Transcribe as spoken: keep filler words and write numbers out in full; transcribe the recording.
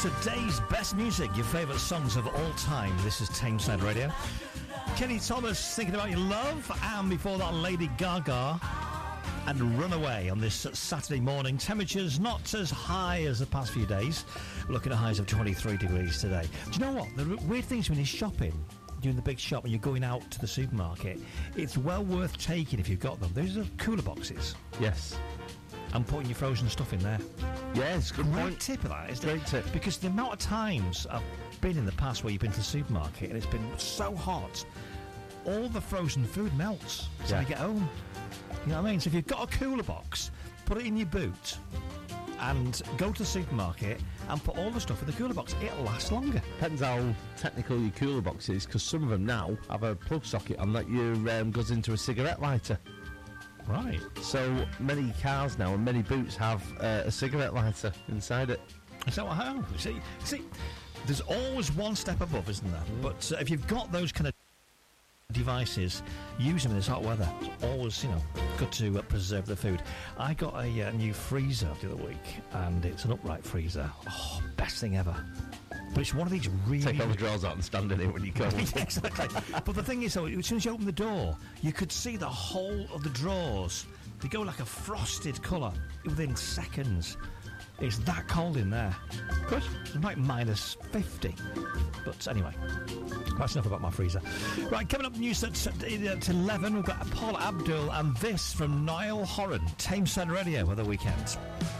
Today's best music, your favourite songs of all time. This is Tameside Radio. Kenny Thomas, Thinking About Your Love, and before that, Lady Gaga and Runaway on this Saturday morning. Temperatures not as high as the past few days. We're looking at highs of twenty-three degrees today. Do you know what? The weird things when you're shopping, doing the big shop, when you're going out to the supermarket, it's well worth taking if you've got them. Those are cooler boxes. Yes. And putting your frozen stuff in there. Yes, good Great point. tip of that, isn't Great it? tip. Because the amount of times I've been in the past where you've been to the supermarket and it's been so hot, all the frozen food melts by the time you get home. You know what I mean? So if you've got a cooler box, put it in your boot and go to the supermarket and put all the stuff in the cooler box. It'll last longer. Depends how technical your cooler box is, because some of them now have a plug socket on that you um, goes into a cigarette lighter. Right. So many cars now and many boots have uh, a cigarette lighter inside it. Is that what happens? See, see, there's always one step above, isn't there? Mm. But uh, if you've got those kind of devices, use them in this hot weather. It's always, you know, good to uh, preserve the food. I got a uh, new freezer the other week, and it's an upright freezer. Oh, best thing ever. But it's one of these really... Take all the drawers out and stand in it when you go. Yeah, exactly. But the thing is, though, as soon as you open the door, you could see the whole of the drawers. They go like a frosted colour within seconds. It's that cold in there. Good. It's like minus fifty. But anyway, that's enough about my freezer. Right, coming up news at, at eleven, we've got Paul Abdul and this from Niall Horan, Tameside Radio, for the weekend.